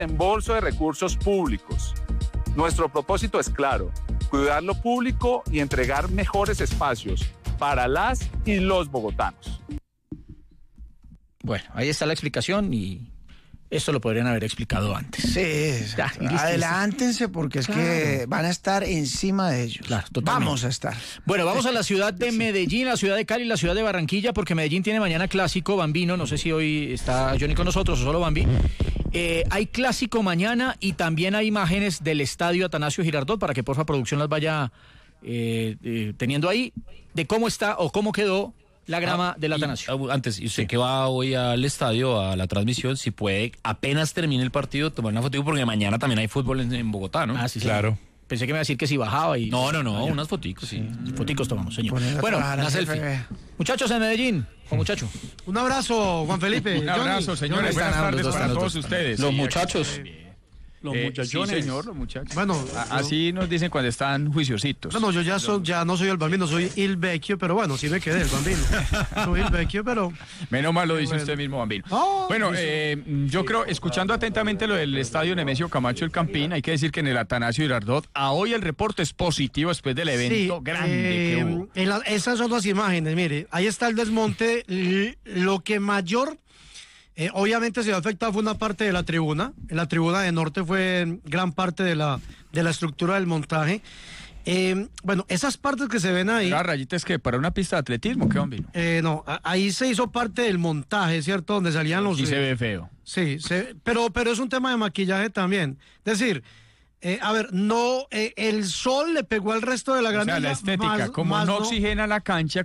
desembolso de recursos públicos. Nuestro propósito es claro, cuidar lo público y entregar mejores espacios para las y los bogotanos. Bueno, ahí está la explicación y esto lo podrían haber explicado antes. Sí, ya, adelántense porque es que van a estar encima de ellos. Claro, totalmente. Vamos a estar. Bueno, vamos a la ciudad de Medellín, la ciudad de Cali, la ciudad de Barranquilla, porque Medellín tiene mañana clásico, Bambino, no sé si hoy está Johnny con nosotros o solo Bambi. Hay clásico mañana y también hay imágenes del estadio Atanasio Girardot para que porfa producción las vaya teniendo ahí, de cómo está o cómo quedó la grama del Atanasio. Antes, y usted que va hoy al estadio, a la transmisión, si puede, apenas termine el partido, tomar una fotico, porque mañana también hay fútbol en Bogotá, ¿no? Ah, sí, Claro. Pensé que me iba a decir que si bajaba y... No, unas foticos, sí. Foticos tomamos, señor. Bueno, Una selfie. Muchachos en Medellín, con muchacho. Un abrazo, Juan Felipe. Un abrazo, señores. Buenas tardes para todos ustedes. Los muchachos. Los muchachones. Sí, señor, los muchachos. Bueno, así nos dicen cuando están juiciositos. Bueno, yo ya no soy el Bambino, soy il vecchio, pero bueno, sí me quedé el Bambino. Soy il vecchio, pero... Menos mal lo dice usted mismo, Bambino. Bueno, yo creo, escuchando atentamente lo del estadio Nemesio Camacho El Campín, hay que decir que en el Atanasio Girardot, a hoy el reporte es positivo después del evento grande que hubo. Esas son las imágenes, mire, ahí está el desmonte, lo que mayor... obviamente se afectado fue una parte de la tribuna. En la tribuna de norte fue gran parte de la estructura del montaje. Bueno, esas partes que se ven ahí... La rayita es que para una pista de atletismo, ¿qué Bambino? No, ahí se hizo parte del montaje, ¿cierto? Donde salían los... Sí se ve feo. Sí, pero es un tema de maquillaje también. Es decir... a ver, no, el sol le pegó al resto de la gramilla. O sea, la estética, como no oxigena la cancha,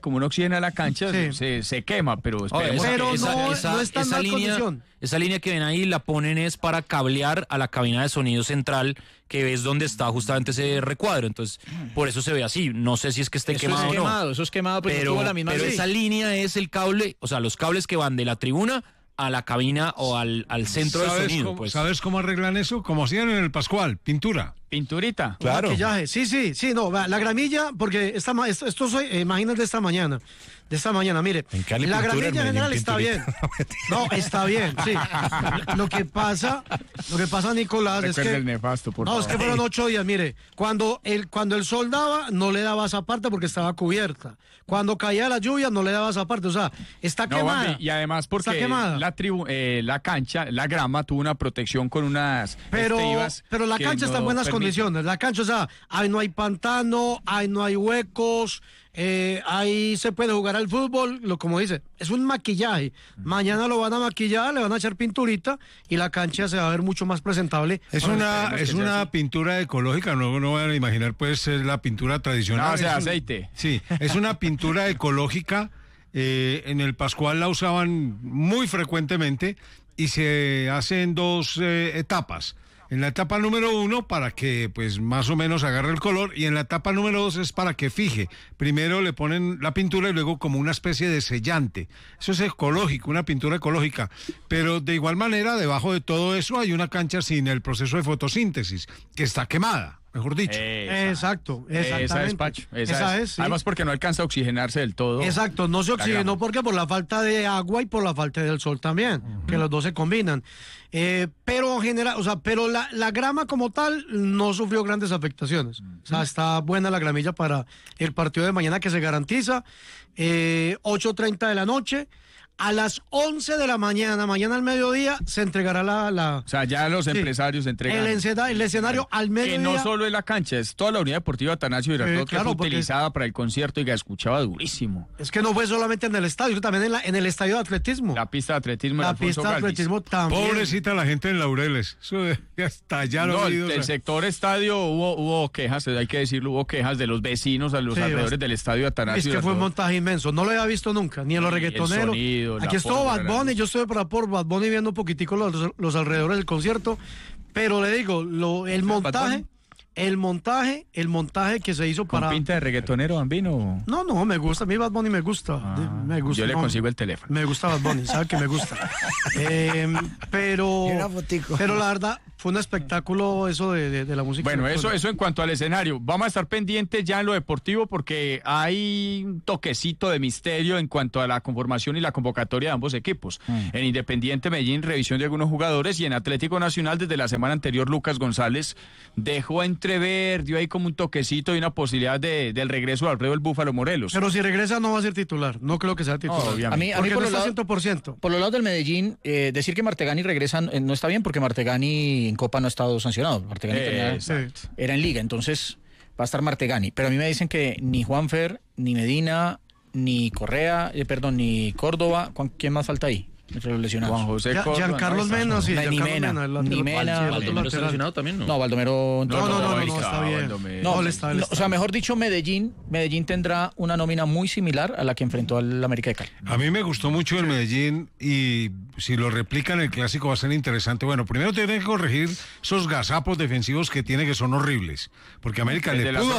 Sí. se quema, pero esperemos no está en mal condición. Esa línea que ven ahí la ponen es para cablear a la cabina de sonido central, que es donde está justamente ese recuadro. Entonces, por eso se ve así. No sé si es que esté quemado o no. Eso es quemado, pero la misma esa línea es el cable, o sea, los cables que van de la tribuna a la cabina o al centro de sonido. ¿Sabes cómo arreglan eso? Como hacían en el Pascual, pintura. Pinturita. Claro. Maquillaje. Sí, no, la gramilla, porque esto soy imágenes de esta mañana, mire, la gramilla en general está bien. No, está bien, sí. Lo que pasa, Nicolás, es que... el nefasto, por favor. Es que fueron 8 días, mire, cuando el sol daba, no le daba esa parte porque estaba cubierta. Cuando caía la lluvia, no le daba esa parte, o sea, está quemada. Bambi, y además porque la cancha, la grama tuvo una protección con unas estribas. Pero la cancha está en buenas condiciones. La cancha, o sea, ahí no hay pantano, ahí no hay huecos, ahí se puede jugar al fútbol, como dice, es un maquillaje. Mañana lo van a maquillar, le van a echar pinturita y la cancha se va a ver mucho más presentable. Es una pintura ecológica, no van a imaginar pues la pintura tradicional. No, o sea, aceite. Sí, es una pintura ecológica. En el Pascual la usaban muy frecuentemente y se hacen 2 etapas. En la etapa número 1 para que pues más o menos agarre el color y en la etapa número 2 es para que fije. Primero le ponen la pintura y luego como una especie de sellante. Eso es ecológico, una pintura ecológica. Pero de igual manera, debajo de todo eso hay una cancha sin el proceso de fotosíntesis, que está quemada. Mejor dicho. Exacto, exactamente. Esa es, Pacho. Esa es, sí. Además porque no alcanza a oxigenarse del todo. Exacto, no se oxigenó porque por la falta de agua y por la falta del sol también, que los dos se combinan. Pero en general, pero la grama como tal no sufrió grandes afectaciones. O sea, está buena la gramilla para el partido de mañana que se garantiza. 8:30 de la noche. A las 11 de la mañana al mediodía, se entregará O sea, ya los empresarios entregan... El escenario al mediodía... Que no solo es la cancha, es toda la unidad deportiva Atanasio Girardot, que fue utilizada para el concierto y que escuchaba durísimo. Es que no fue solamente en el estadio, también en el estadio de atletismo. La pista de atletismo. La pista de atletismo también. Pobrecita la gente en Laureles. Eso hasta allá los oídos. El sector estadio hubo quejas, hay que decirlo, hubo quejas de los vecinos a los alrededores del estadio Atanasio Girardot. Es que fue un montaje inmenso, no lo había visto nunca, ni en los reggaetoneros. Aquí estuvo Bad Bunny, yo estuve por Bad Bunny viendo un poquitico los alrededores del concierto, pero le digo, el montaje que se hizo para... ¿Con pinta de reggaetonero, Bambino? No, me gusta, a mí Bad Bunny me gusta. Yo le consigo el teléfono. Me gusta Bad Bunny, sabe que me gusta. Pero la verdad, fue un espectáculo eso de la música. Bueno, electrónica. eso en cuanto al escenario. Vamos a estar pendientes ya en lo deportivo porque hay un toquecito de misterio en cuanto a la conformación y la convocatoria de ambos equipos. En Independiente Medellín, revisión de algunos jugadores, y en Atlético Nacional, desde la semana anterior, Lucas González dejó entrever, dio ahí como un toquecito y una posibilidad del regreso de Alfredo el Búfalo Morelos. Pero si regresa no va a ser titular, no creo que sea titular. Obviamente. A mí Porque por no los está lados, 100%. por los lados del Medellín, decir que Martegani regresa no está bien porque Martegani en Copa no ha estado sancionado. Martegani era en Liga, entonces va a estar Martegani. Pero a mí me dicen que ni Juanfer, ni Medina, ni Correa, ni Córdoba, ¿quién más falta ahí? Entre los lesionados. Juan José Córdoba, Giancarlos Menos, sí. Ni Mena, ni Mena. ¿Baldomero está lesionado también? No, Baldomero... No, ahí está bien. Baldomero. No, él está. O sea, mejor dicho, Medellín tendrá una nómina muy similar a la que enfrentó al América de Cali. A mí me gustó mucho el Medellín y si lo replican el clásico va a ser interesante. Bueno, primero tienen que corregir esos gazapos defensivos que tiene que son horribles, porque América le pudo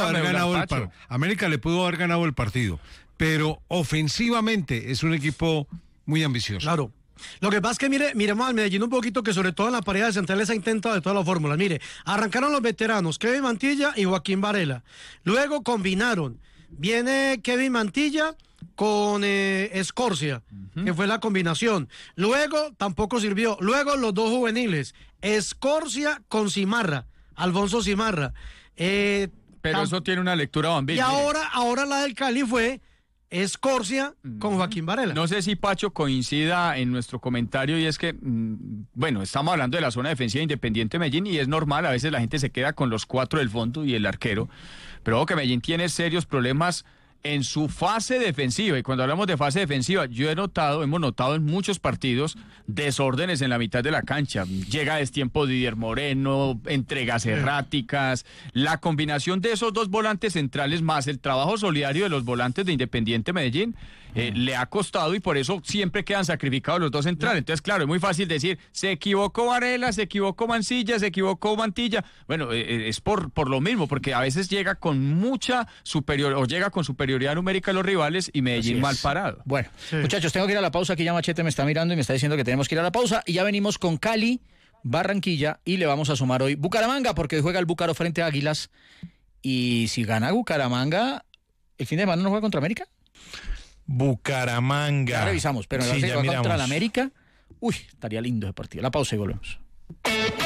haber ganado el partido, pero ofensivamente es un equipo muy ambicioso. Claro. Lo que pasa es que miremos al Medellín un poquito, que sobre todo en la pareja de centrales ha intentado de todas las fórmulas. Mire, arrancaron los veteranos, Kevin Mantilla y Joaquín Varela. Luego combinaron. Viene Kevin Mantilla con Escorcia, que fue la combinación. Luego tampoco sirvió. Luego los dos juveniles, Escorcia con Cimarra, Alfonso Cimarra. Pero eso tiene una lectura bambina. Y ahora la del Cali fue Escorcia con Joaquín Varela. No sé si Pacho coincida en nuestro comentario, y es que, bueno, estamos hablando de la zona defensiva de Independiente Medellín y es normal, a veces la gente se queda con los 4 del fondo y el arquero, pero ojo que Medellín tiene serios problemas en su fase defensiva, y cuando hablamos de fase defensiva, hemos notado en muchos partidos desórdenes en la mitad de la cancha. Llega a destiempo Didier Moreno, entregas erráticas, la combinación de esos dos volantes centrales más el trabajo solidario de los volantes de Independiente Medellín le ha costado, y por eso siempre quedan sacrificados los dos centrales. Entonces, claro, es muy fácil decir, se equivocó Varela, se equivocó Mancilla, se equivocó Mantilla. Bueno, es por lo mismo, porque a veces llega con superioridad numérica a los rivales y Medellín mal parado. Bueno, muchachos, tengo que ir a la pausa, aquí ya Machete me está mirando y me está diciendo que tenemos que ir a la pausa, y ya venimos con Cali, Barranquilla, y le vamos a sumar hoy Bucaramanga, porque hoy juega el Búcaro frente a Águilas, y si gana Bucaramanga, ¿el fin de semana no juega contra América? Bucaramanga. Ya revisamos, pero en la contra el América, estaría lindo ese partido. La pausa y volvemos.